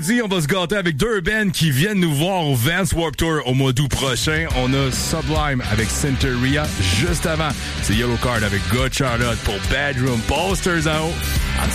On va se gâter avec deux bands qui viennent nous voir au Vans Warped Tour au mois d'août prochain. On a Sublime avec Centuria. Juste avant, c'est Yellow Card avec God Charlotte pour Bedroom Posters en haut.